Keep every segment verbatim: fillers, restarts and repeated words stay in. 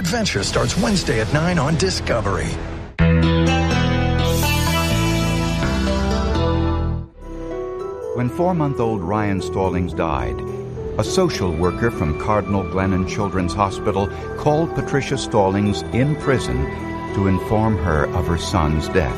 adventure starts Wednesday at nine on Discovery. When four-month-old Ryan Stallings died, a social worker from Cardinal Glennon Children's Hospital called Patricia Stallings in prison to inform her of her son's death.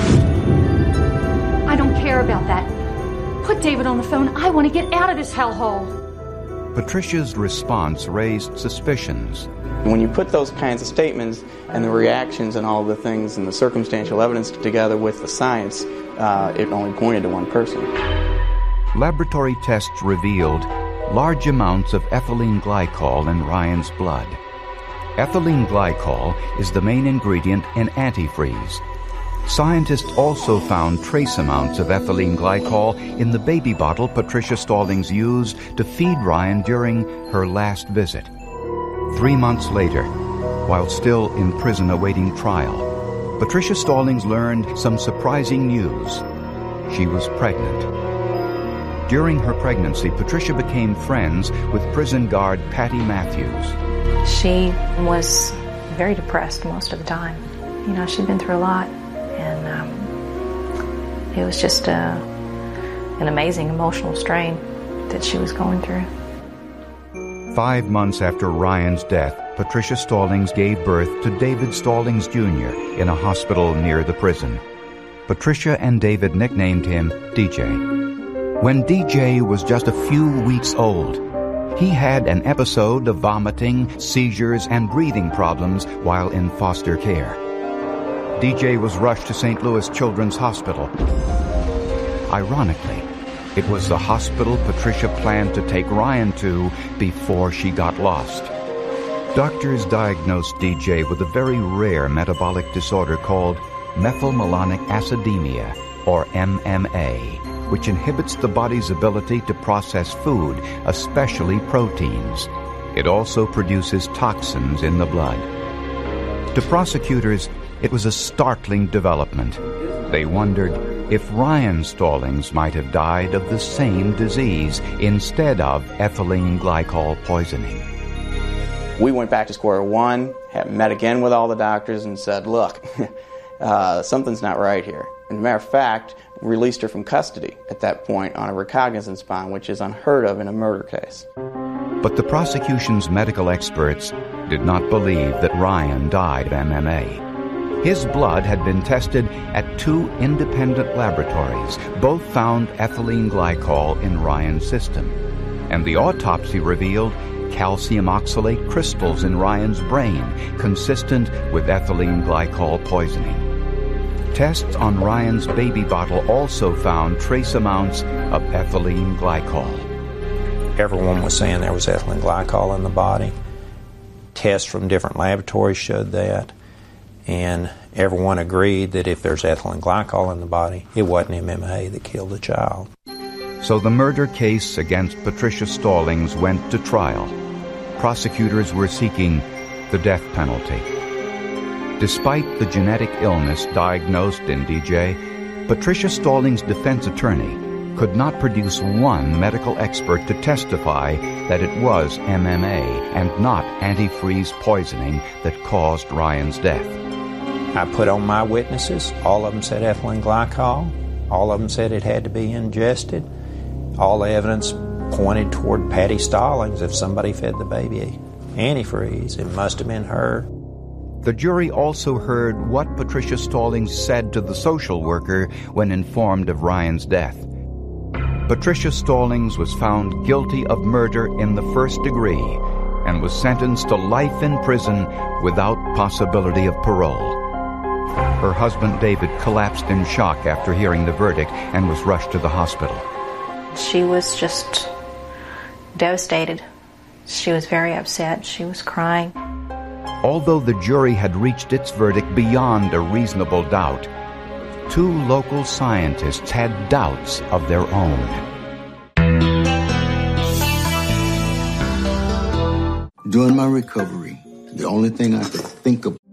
I don't care about that. Put David on the phone. I want to get out of this hellhole. Patricia's response raised suspicions. When you put those kinds of statements and the reactions and all the things and the circumstantial evidence together with the science, uh, it only pointed to one person. Laboratory tests revealed large amounts of ethylene glycol in Ryan's blood. Ethylene glycol is the main ingredient in antifreeze. Scientists also found trace amounts of ethylene glycol in the baby bottle Patricia Stallings used to feed Ryan during her last visit. Three months later, while still in prison awaiting trial, Patricia Stallings learned some surprising news. She was pregnant. During her pregnancy, Patricia became friends with prison guard Patty Matthews. She was very depressed most of the time. You know, she'd been through a lot, and um, it was just a, an amazing emotional strain that she was going through. Five months after Ryan's death, Patricia Stallings gave birth to David Stallings Junior in a hospital near the prison. Patricia and David nicknamed him D J. When D J was just a few weeks old, he had an episode of vomiting, seizures, and breathing problems while in foster care. D J was rushed to Saint Louis Children's Hospital. Ironically, it was the hospital Patricia planned to take Ryan to before she got lost. Doctors diagnosed D J with a very rare metabolic disorder called methylmalonic acidemia, or M M A, which inhibits the body's ability to process food, especially proteins. It also produces toxins in the blood. To prosecutors, it was a startling development. They wondered if Ryan Stallings might have died of the same disease instead of ethylene glycol poisoning. We went back to square one, had met again with all the doctors and said, look, uh, something's not right here. As a matter of fact, released her from custody at that point on a recognizance bond, which is unheard of in a murder case. But the prosecution's medical experts did not believe that Ryan died of M M A. His blood had been tested at two independent laboratories. Both found ethylene glycol in Ryan's system. And the autopsy revealed calcium oxalate crystals in Ryan's brain, consistent with ethylene glycol poisoning. Tests on Ryan's baby bottle also found trace amounts of ethylene glycol. Everyone was saying there was ethylene glycol in the body. Tests from different laboratories showed that. And everyone agreed that if there's ethylene glycol in the body, it wasn't M M A that killed the child. So the murder case against Patricia Stallings went to trial. Prosecutors were seeking the death penalty. Despite the genetic illness diagnosed in D J, Patricia Stallings' defense attorney could not produce one medical expert to testify that it was M M A and not antifreeze poisoning that caused Ryan's death. I put on my witnesses. All of them said ethylene glycol. All of them said it had to be ingested. All the evidence pointed toward Patty Stallings. If somebody fed the baby antifreeze, it must have been her. The jury also heard what Patricia Stallings said to the social worker when informed of Ryan's death. Patricia Stallings was found guilty of murder in the first degree and was sentenced to life in prison without possibility of parole. Her husband David collapsed in shock after hearing the verdict and was rushed to the hospital. She was just devastated. She was very upset. She was crying. Although the jury had reached its verdict beyond a reasonable doubt, two local scientists had doubts of their own. During my recovery, the only thing I could think of